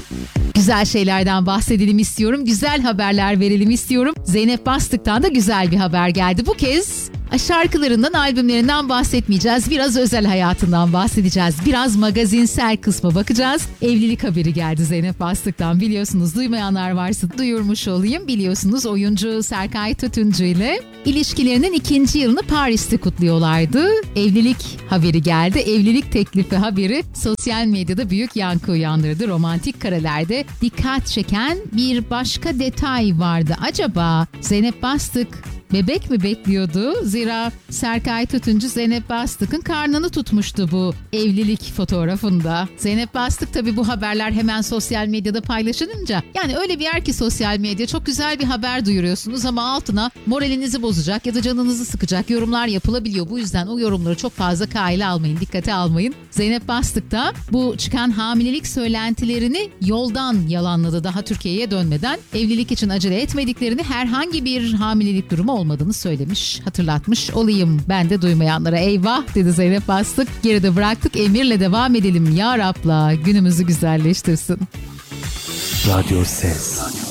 Güzel şeylerden bahsedelim istiyorum. Güzel haberler verelim istiyorum. Zeynep Bastık'tan da güzel bir haber geldi. Bu kez şarkılarından, albümlerinden bahsetmeyeceğiz. Biraz özel hayatından bahsedeceğiz. Biraz magazinsel kısma bakacağız. Evlilik haberi geldi Zeynep Bastık'tan. Biliyorsunuz, duymayanlar varsa duyurmuş olayım. Biliyorsunuz, oyuncu Serkay Tütüncü ile ilişkilerinin 2. yılını Paris'te kutluyorlardı. Evlilik haberi geldi. Evlilik teklifi haberi sosyal medyada büyük yankı uyandırdı. Romantik karelerde dikkat çeken bir başka detay vardı. Acaba Zeynep Bastık bebek mi bekliyordu? Zira Serkay Tütüncü Zeynep Bastık'ın karnını tutmuştu bu evlilik fotoğrafında. Zeynep Bastık, tabii bu haberler hemen sosyal medyada paylaşılınca, yani öyle bir yer ki sosyal medya, çok güzel bir haber duyuruyorsunuz ama altına moralinizi bozacak ya da canınızı sıkacak yorumlar yapılabiliyor. Bu yüzden o yorumları çok fazla kale almayın, dikkate almayın. Zeynep Bastık da bu çıkan hamilelik söylentilerini yoldan yalanladı. Daha Türkiye'ye dönmeden evlilik için acele etmediklerini, herhangi bir hamilelik durumu olmadığını söylemiş, hatırlatmış olayım. Ben de duymayanlara eyvah dedi Zeynep Bastık. Geride bıraktık, emirle devam edelim. Ya Rab'la günümüzü güzelleştirsin. Radyo Ses.